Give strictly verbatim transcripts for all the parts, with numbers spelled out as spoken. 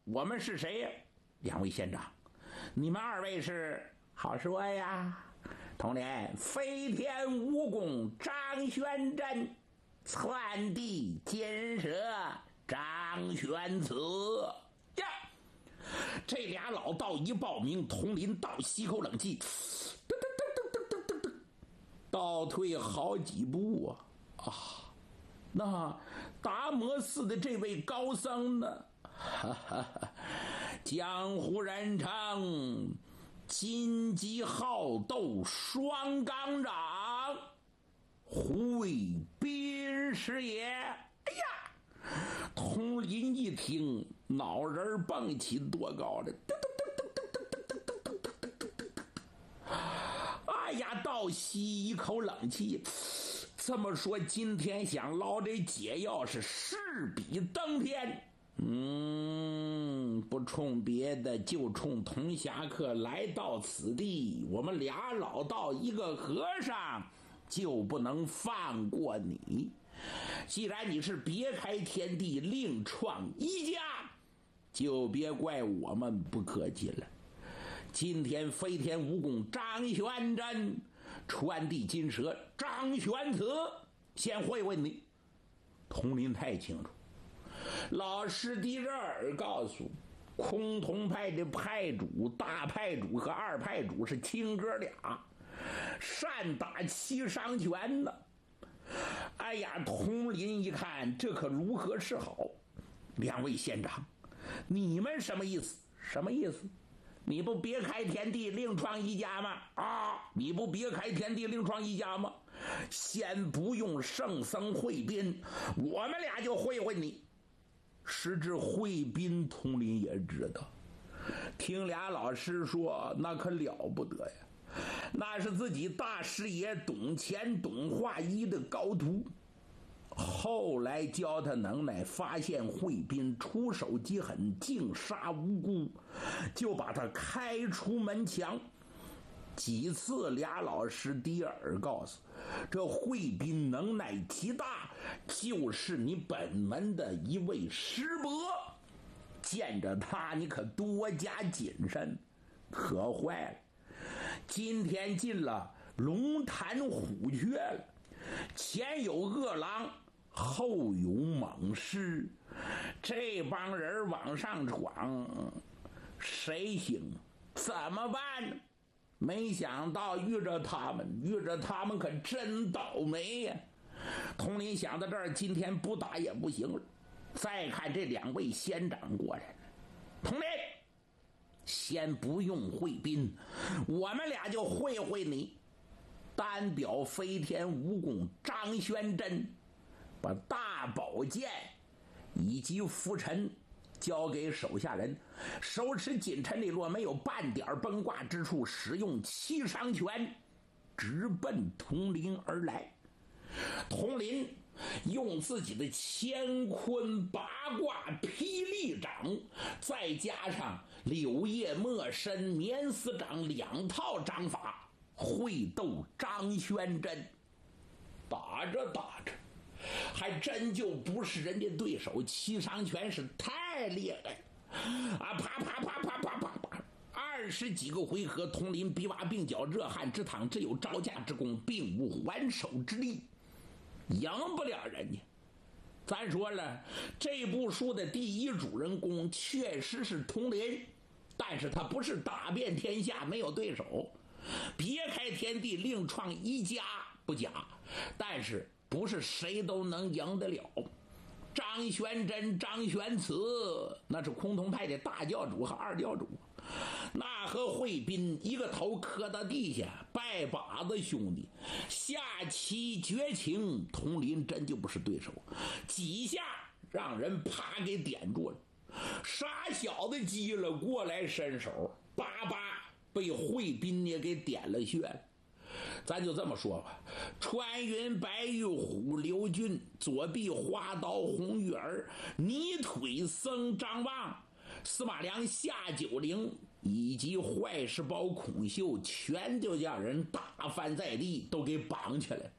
我们是谁呀？两位县长，你们二位是？好说呀，同年飞天蜈蚣张玄真，窜地金蛇张玄慈呀。这俩老道一报名，佟林倒吸口冷气，噔噔噔噔噔噔噔，倒退好几步啊啊！那达摩寺的这位高僧呢？哈哈哈，江湖人称金鸡好斗双杠掌，惠宾师也。哎呀，佟林一听，脑仁蹦起多高了，噔噔噔噔噔噔噔噔噔噔噔。哎呀，倒吸一口冷气。这么说，今天想捞这解药是势比登天。嗯，不冲别的，就冲童侠客来到此地，我们俩老道一个和尚就不能放过你。既然你是别开天地另创一家，就别怪我们不客气了。今天飞天蜈蚣张玄真，传地金蛇张玄慈，先会问你。佟林太清楚，老师的这儿告诉崆峒派的派主、大派主和二派主是亲哥俩，善打七伤拳呢。哎呀，佟林一看，这可如何是好？两位县长，你们什么意思？什么意思？你不别开天地另创一家吗？啊，你不别开天地另创一家吗？先不用圣僧会宾，我们俩就会会你。时至会宾，佟林也知道，听俩老师说，那可了不得呀，那是自己大师爷董乾董化一的高徒。后来教他能耐，发现惠宾出手极狠，净杀无辜，就把他开出门墙。几次俩老师第耳告诉这惠宾能耐极大，就是你本门的一位师伯，见着他你可多加谨慎。可坏了，今天进了龙潭虎穴了，前有恶狼，后有猛狮，这帮人往上闯，谁行？怎么办呢？没想到遇着他们，遇着他们可真倒霉呀！佟林想到这儿，今天不打也不行了。再看这两位县长过来，佟林，先不用会宾，我们俩就会会你。单表飞天蜈蚣张玄真，把大宝剑以及拂尘交给手下人，手持锦尘利落，没有半点崩挂之处，使用七伤拳直奔佟林而来。佟林用自己的乾坤八卦霹雳掌，再加上柳叶墨身绵丝掌两套掌法，会斗张玄真。打着打着还真就不是人家对手，七伤拳是太厉害啊！啪啪啪啪啪啪啪，二十几个回合，佟林比瓦并脚，热汗直淌，只有招架之功，并无还手之力，赢不了人家。咱说了，这部书的第一主人公确实是佟林，但是他不是打遍天下没有对手，别开天地另创一家不假，但是不是谁都能赢得了。张玄真、张玄慈那是崆峒派的大教主和二教主，那和惠宾一个头磕到地下，拜把子兄弟，下棋绝情，佟林真就不是对手，几下让人啪给点住了。傻小子急了，过来伸手，叭叭被惠宾也给点了穴了。咱就这么说吧，穿云白玉虎刘俊，左臂花刀红玉儿，泥腿僧张望，司马良夏九龄以及坏事包孔秀，全就叫人打翻在地，都给绑起来。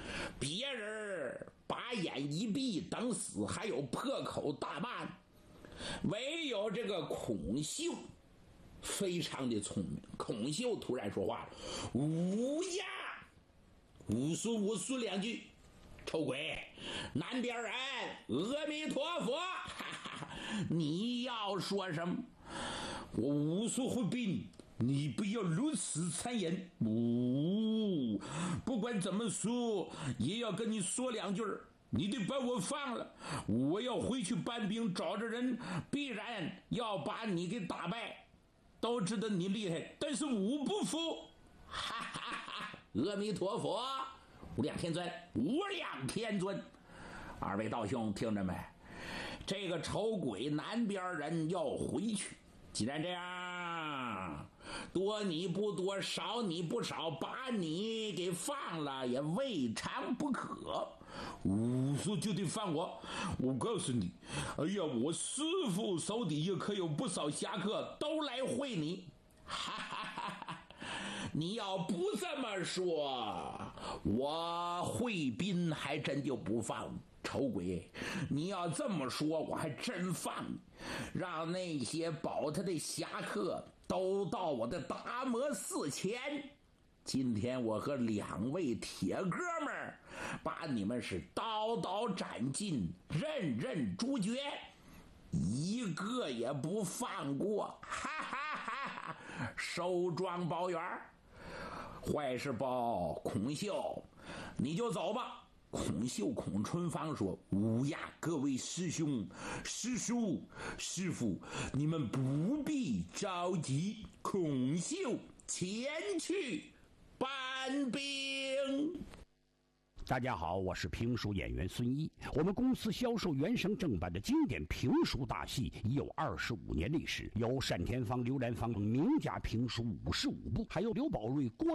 别人把眼一闭等死，还有破口大骂， 唯有这个孔秀非常的聪明。孔秀突然说话了：“乌鸦，乌苏乌苏两句，臭鬼，南边人，阿弥陀佛。哈哈，你要说什么？我无所回禀。你不要如此残忍。哦，不管怎么说，也要跟你说两句。你得把我放了，我要回去搬兵找着人，必然要把你给打败。都知道你厉害，但是我不服。哈哈哈！阿弥陀佛，无量天尊，无量天尊。二位道兄听着没？这个丑鬼南边人要回去。既然这样，多你不多，少你不少，把你给放了也未尝不可。无所就得放我。我告诉你，哎呀，我师傅手底下可有不少侠客都来会你。哈哈哈哈！你要不这么说，我会宾还真就不放你。丑鬼，你要这么说，我还真放你，让那些保他的侠客都到我的达摩寺前。今天我和两位铁哥们儿把你们是刀刀斩尽，任任诛绝，一个也不放过。哈哈哈哈！收庄包圆，坏事报孔秀，你就走吧。孔秀、孔春芳说：“乌鸦，各位师兄、师叔、师傅，你们不必着急。孔秀前去搬兵。” 大家好，我是评书演员孙一。我们公司销售原声正版的经典评书大戏已有二十五年历史，有单田芳、刘兰芳名家评书五十五部，还有刘宝瑞、郭